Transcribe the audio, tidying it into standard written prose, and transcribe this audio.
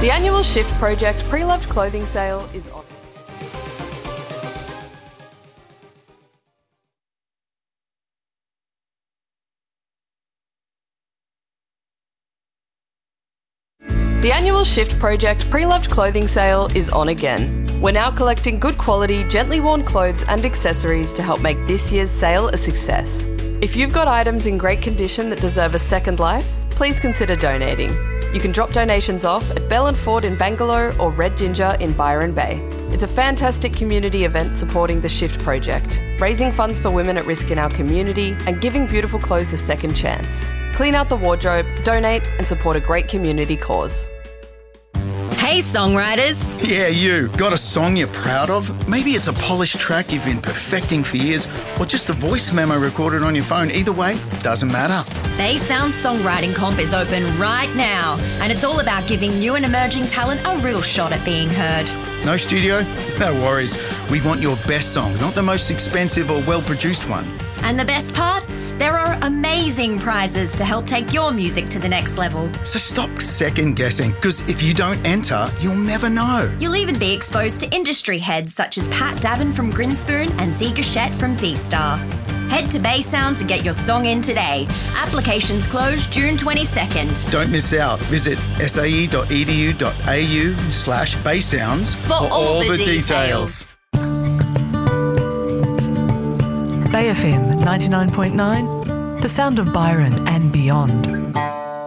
The annual Shift Project pre-loved clothing sale is on. The annual Shift Project pre-loved clothing sale is on again. We're now collecting good quality, gently worn clothes and accessories to help make this year's sale a success. If you've got items in great condition that deserve a second life, please consider donating. You can drop donations off at Bell and Ford in Bangalore or Red Ginger in Byron Bay. It's a fantastic community event supporting the Shift Project, raising funds for women at risk in our community and giving beautiful clothes a second chance. Clean out the wardrobe, donate and support a great community cause. Hey songwriters! Yeah, you. Got a song you're proud of? Maybe it's a polished track you've been perfecting for years, or just a voice memo recorded on your phone. Either way, doesn't matter. Baysound Songwriting Comp is open right now, and it's all about giving new and emerging talent a real shot at being heard. No studio? No worries. We want your best song, not the most expensive or well-produced one. And the best part? There are amazing prizes to help take your music to the next level. So stop second-guessing, because if you don't enter, you'll never know. You'll even be exposed to industry heads such as Pat Davin from Grinspoon and Z Gachette from Z-Star. Head to Baysound to get your song in today. Applications close June 22nd. Don't miss out. Visit sae.edu.au/Baysounds for all the details. Bay FM 99.9, the sound of Byron and beyond.